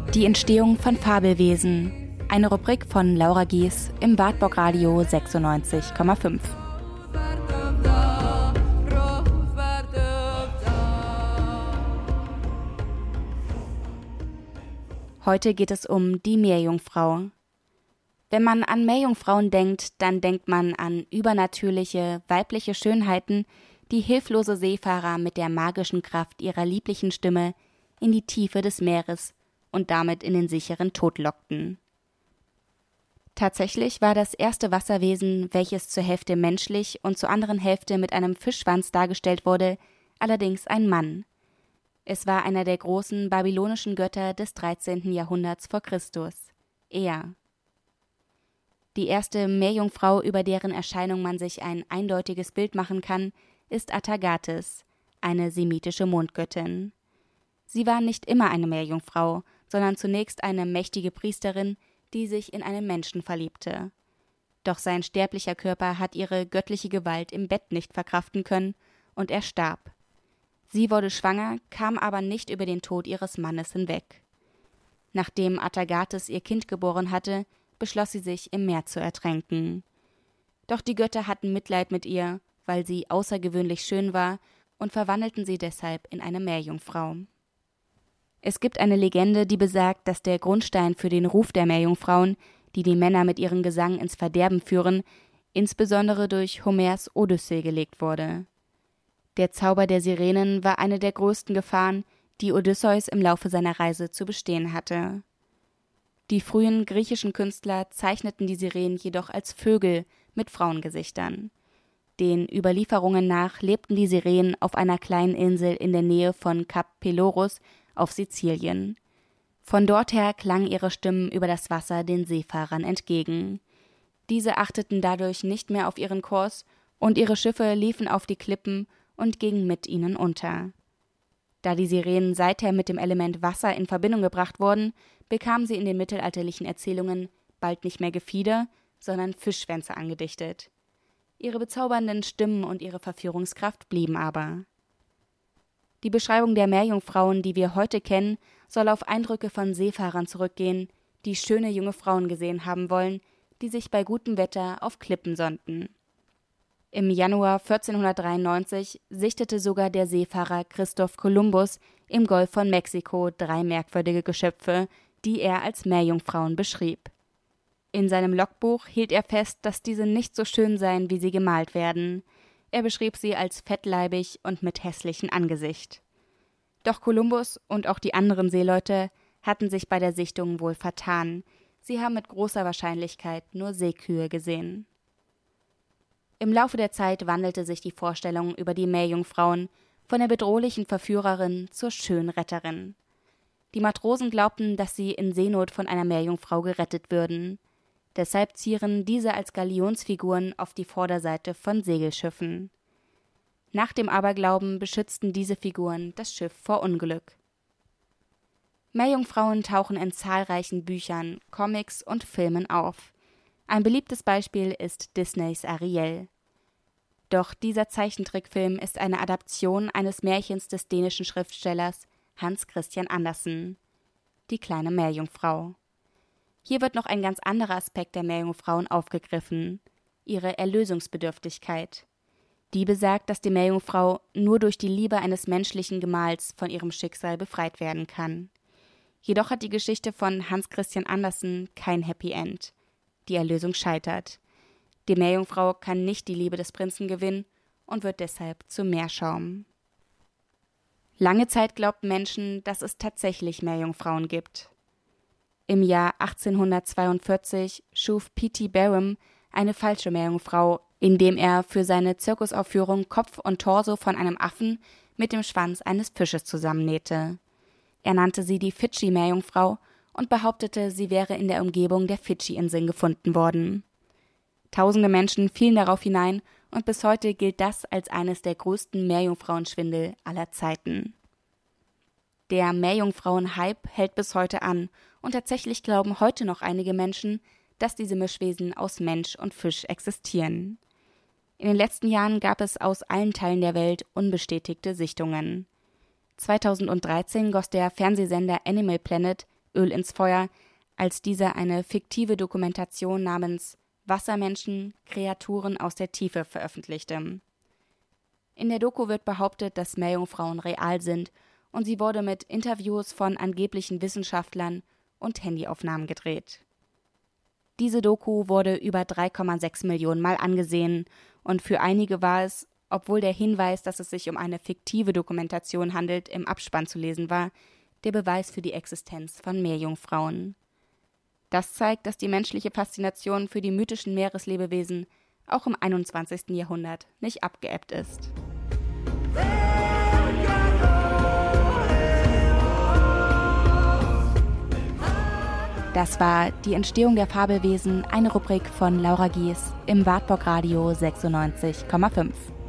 Die Entstehung von Fabelwesen. Eine Rubrik von Laura Gies im Wartburg Radio 96,5. Heute geht es um die Meerjungfrau. Wenn man an Meerjungfrauen denkt, dann denkt man an übernatürliche, weibliche Schönheiten, die hilflose Seefahrer mit der magischen Kraft ihrer lieblichen Stimme in die Tiefe des Meeres und damit in den sicheren Tod lockten. Tatsächlich war das erste Wasserwesen, welches zur Hälfte menschlich und zur anderen Hälfte mit einem Fischschwanz dargestellt wurde, allerdings ein Mann. Es war einer der großen babylonischen Götter des 13. Jahrhunderts vor Christus, Ea. Die erste Meerjungfrau, über deren Erscheinung man sich ein eindeutiges Bild machen kann, ist Atargatis, eine semitische Mondgöttin. Sie war nicht immer eine Meerjungfrau, sondern zunächst eine mächtige Priesterin, die sich in einen Menschen verliebte. Doch sein sterblicher Körper hat ihre göttliche Gewalt im Bett nicht verkraften können und er starb. Sie wurde schwanger, kam aber nicht über den Tod ihres Mannes hinweg. Nachdem Atargatis ihr Kind geboren hatte, beschloss sie sich, im Meer zu ertränken. Doch die Götter hatten Mitleid mit ihr, weil sie außergewöhnlich schön war, und verwandelten sie deshalb in eine Meerjungfrau. Es gibt eine Legende, die besagt, dass der Grundstein für den Ruf der Meerjungfrauen, die die Männer mit ihrem Gesang ins Verderben führen, insbesondere durch Homers Odyssee gelegt wurde. Der Zauber der Sirenen war eine der größten Gefahren, die Odysseus im Laufe seiner Reise zu bestehen hatte. Die frühen griechischen Künstler zeichneten die Sirenen jedoch als Vögel mit Frauengesichtern. Den Überlieferungen nach lebten die Sirenen auf einer kleinen Insel in der Nähe von Kap Pelorus auf Sizilien. Von dort her klangen ihre Stimmen über das Wasser den Seefahrern entgegen. Diese achteten dadurch nicht mehr auf ihren Kurs und ihre Schiffe liefen auf die Klippen und gingen mit ihnen unter. Da die Sirenen seither mit dem Element Wasser in Verbindung gebracht wurden, bekamen sie in den mittelalterlichen Erzählungen bald nicht mehr Gefieder, sondern Fischschwänze angedichtet. Ihre bezaubernden Stimmen und ihre Verführungskraft blieben aber. Die Beschreibung der Meerjungfrauen, die wir heute kennen, soll auf Eindrücke von Seefahrern zurückgehen, die schöne junge Frauen gesehen haben wollen, die sich bei gutem Wetter auf Klippen sonnten. Im Januar 1493 sichtete sogar der Seefahrer Christoph Kolumbus im Golf von Mexiko 3 merkwürdige Geschöpfe, die er als Meerjungfrauen beschrieb. In seinem Logbuch hielt er fest, dass diese nicht so schön seien, wie sie gemalt werden. Er beschrieb sie als fettleibig und mit hässlichem Angesicht. Doch Kolumbus und auch die anderen Seeleute hatten sich bei der Sichtung wohl vertan. Sie haben mit großer Wahrscheinlichkeit nur Seekühe gesehen. Im Laufe der Zeit wandelte sich die Vorstellung über die Meerjungfrauen von der bedrohlichen Verführerin zur schönen Retterin. Die Matrosen glaubten, dass sie in Seenot von einer Meerjungfrau gerettet würden. Deshalb zieren diese als Galionsfiguren auf die Vorderseite von Segelschiffen. Nach dem Aberglauben beschützten diese Figuren das Schiff vor Unglück. Meerjungfrauen tauchen in zahlreichen Büchern, Comics und Filmen auf. Ein beliebtes Beispiel ist Disneys Ariel. Doch dieser Zeichentrickfilm ist eine Adaption eines Märchens des dänischen Schriftstellers Hans Christian Andersen, die kleine Meerjungfrau. Hier wird noch ein ganz anderer Aspekt der Meerjungfrauen aufgegriffen, ihre Erlösungsbedürftigkeit. Die besagt, dass die Meerjungfrau nur durch die Liebe eines menschlichen Gemahls von ihrem Schicksal befreit werden kann. Jedoch hat die Geschichte von Hans Christian Andersen kein Happy End. Die Erlösung scheitert. Die Meerjungfrau kann nicht die Liebe des Prinzen gewinnen und wird deshalb zu Meerschaum. Lange Zeit glaubten Menschen, dass es tatsächlich Meerjungfrauen gibt. Im Jahr 1842 schuf P.T. Barnum eine falsche Meerjungfrau, indem er für seine Zirkusaufführung Kopf und Torso von einem Affen mit dem Schwanz eines Fisches zusammennähte. Er nannte sie die Fidschi-Meerjungfrau und behauptete, sie wäre in der Umgebung der Fidschi-Inseln gefunden worden. Tausende Menschen fielen darauf hinein und bis heute gilt das als eines der größten Meerjungfrauenschwindel aller Zeiten. Der Meerjungfrauen-Hype hält bis heute an und tatsächlich glauben heute noch einige Menschen, dass diese Mischwesen aus Mensch und Fisch existieren. In den letzten Jahren gab es aus allen Teilen der Welt unbestätigte Sichtungen. 2013 goss der Fernsehsender Animal Planet Öl ins Feuer, als dieser eine fiktive Dokumentation namens Wassermenschen, Kreaturen aus der Tiefe veröffentlichte. In der Doku wird behauptet, dass Meerjungfrauen real sind, und sie wurde mit Interviews von angeblichen Wissenschaftlern und Handyaufnahmen gedreht. Diese Doku wurde über 3,6 Millionen Mal angesehen, und für einige war es, obwohl der Hinweis, dass es sich um eine fiktive Dokumentation handelt, im Abspann zu lesen war, der Beweis für die Existenz von Meerjungfrauen. Das zeigt, dass die menschliche Faszination für die mythischen Meereslebewesen auch im 21. Jahrhundert nicht abgeebbt ist. Das war die Entstehung der Fabelwesen, eine Rubrik von Laura Gies im Wartburg Radio 96,5.